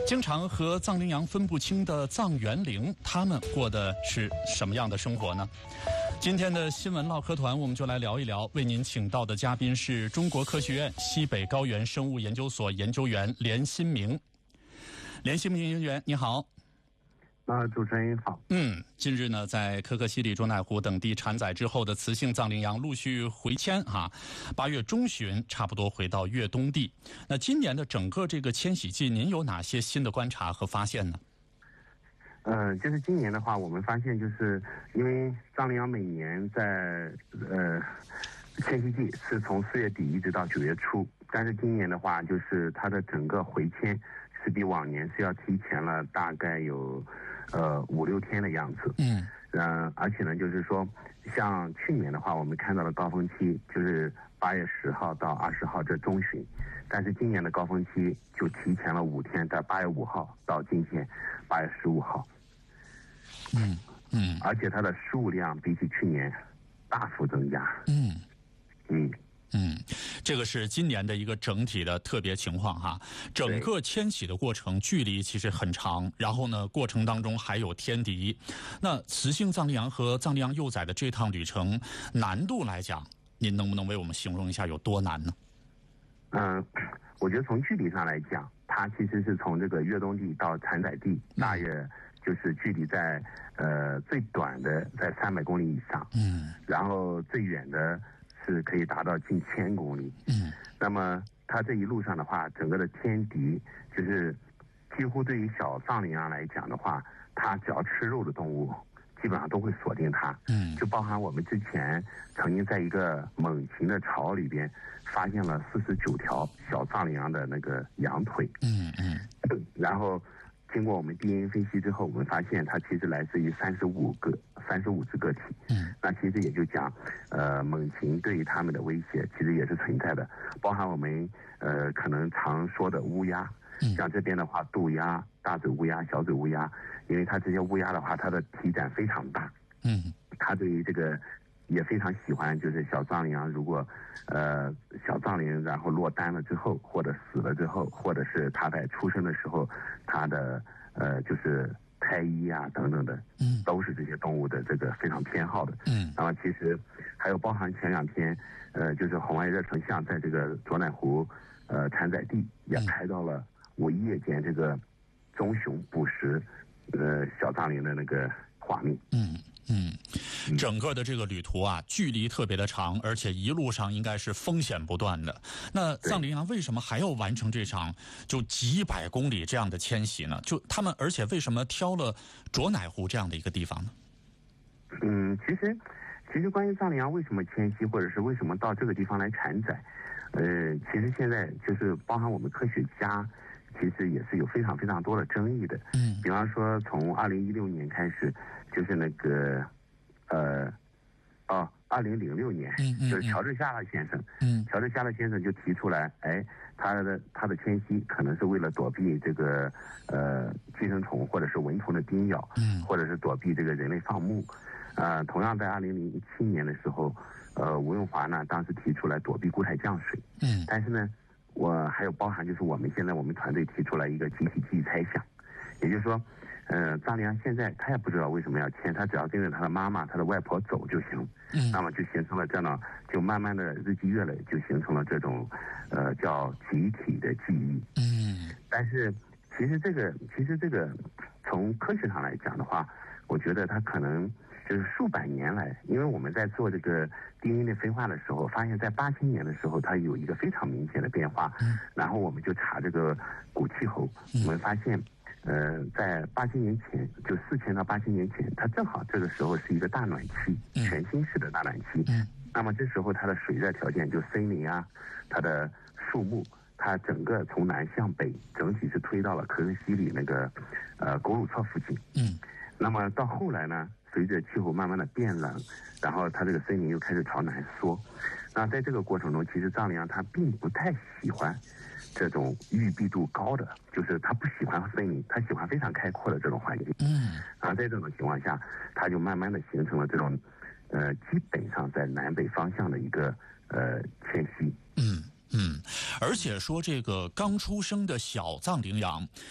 经常和藏羚羊分不清的藏原羚，他们过的是什么样的生活呢？今天的新闻唠嗑团，我们就来聊一聊。为您请到的嘉宾是中国科学院西北高原生物研究所研究员连新明。连新明研究员，你好。 主持人好。 近日呢，在可可西里、卓乃湖等地产崽之后的雌性藏羚羊陆续回迁8月中旬差不多回到越冬地。那今年的整个这个迁徙季，您有哪些新的观察和发现呢？ 就是今年的话，我们发现就是因为藏羚羊每年在迁徙季是从4月底一直到9月初，但是今年的话，就是它的整个回迁是比往年是要提前了大概有5-6天的样子。而且呢，就是说，像去年的话，我们看到的高峰期就是8月10号到20号这中旬，但是今年的高峰期就提前了5天，在8月5号到今天8月15号。而且它的数量比起去年大幅增加。 这个是今年的一个整体的特别情况哈。整个迁徙的过程距离其实很长，然后呢，过程当中还有天敌。那雌性藏羚羊和藏羚羊幼崽的这趟旅程难度来讲，您能不能为我们形容一下有多难呢？ 我觉得从距离上来讲，它其实是从这个越冬地到产崽地，大约就是距离在最短的在300公里以上，然后最远的是可以达到近1000公里。那么它这一路上的话，整个的天敌就是几乎对于小藏羚羊来讲的话，它只要吃肉的动物基本上都会锁定它。就包含我们之前曾经在一个猛禽的巢里边发现了49条小藏羚羊的那个羊腿。然后经过我们 DNA 分析之后，我们发现它其实来自于35只个体。那其实也就讲，猛禽对于它们的威胁其实也是存在的，包含我们可能常说的乌鸦，像这边的话，渡鸦、大嘴乌鸦、小嘴乌鸦，因为它这些乌鸦的话，它的体展非常大。它对于这个也非常喜欢，就是小藏羚羊如果小藏羚然后落单了之后，或者死了之后，或者是它在出生的时候，它的就是胎衣啊等等的，都是这些动物的这个非常偏好的。那么其实还有包含前2天就是红外热成像在这个卓乃湖产崽地也拍到了我夜间这个棕熊捕食小藏羚的那个画面。 整个的这个旅途距离特别的长，而且一路上应该是风险不断的。那藏羚羊为什么还要完成这场就几百公里这样的迁徙呢？就他们，而且为什么挑了卓乃湖这样的一个地方呢？ 其实关于藏羚羊为什么迁徙，或者是为什么到这个地方来产崽，其实现在就是包含我们科学家，其实也是有非常非常多的争议的。比方说从2016年开始，就是那个2006年，就是乔治夏勒先生，乔治夏勒先生就提出来，他的迁徙可能是为了躲避这个寄生虫或者是蚊虫的叮咬，或者是躲避这个人类放牧。同样在2007年的时候，吴永华呢当时提出来躲避固态降水。但是呢，我还有包含就是我们团队提出来一个集体记忆猜想，也就是说，藏羚羊现在他也不知道为什么要迁，他只要跟着他的妈妈、他的外婆走就行。那么就形成了这样，就慢慢的日积月累，就形成了这种叫集体的记忆。但是其实这个从科学上来讲的话，我觉得它可能就是数百年来，因为我们在做这个 DNA 的分化的时候，发现在8000年的时候，它有一个非常明显的变化。然后我们就查这个古气候，我们发现，在8000年前，就4000到8000年前，它正好这个时候是一个大暖期，全新式的大暖期。那么这时候它的水热条件，就森林啊，它的树木，它整个从南向北，整体是推到了可可西里那个狗鲁措附近。那么到后来呢，随着气候慢慢的变冷，然后它这个森林又开始朝南缩。那在这个过程中，其实藏羚羊它并不太喜欢这种郁闭度高的，就是它不喜欢森林，它喜欢非常开阔的这种环境。在这种情况下，它就慢慢的形成了这种基本上在南北方向的一个迁徙。 而且说这个刚出生的小藏羚羊